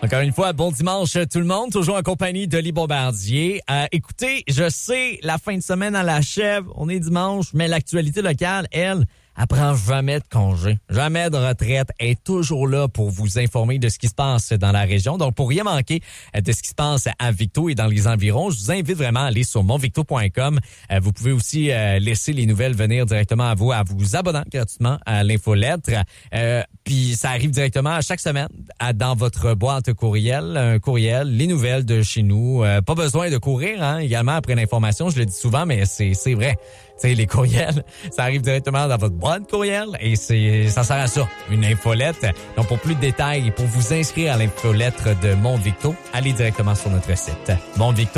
Encore une fois, bon dimanche tout le monde, toujours en compagnie de Lee Bombardier. Écoutez, je sais, la fin de semaine à l'achève, on est dimanche, mais l'actualité locale, elle prend jamais de congé, jamais de retraite, elle est toujours là pour vous informer de ce qui se passe dans la région. Donc, pour rien manquer de ce qui se passe à Victo et dans les environs, je vous invite vraiment à aller sur monvicto.com. Vous pouvez aussi laisser les nouvelles venir directement à vous abonnant gratuitement à l'infolettre. Puis ça arrive directement à chaque semaine dans votre boîte courriel, un courriel, les nouvelles de chez nous. Pas besoin de courir, hein, également après l'information, je le dis souvent, mais c'est vrai. Tu sais, les courriels, ça arrive directement dans votre boîte courriel et ça sert à ça, une infolette. Donc, pour plus de détails et pour vous inscrire à l'infolettre de Montvicto, allez directement sur notre site. Montvicto.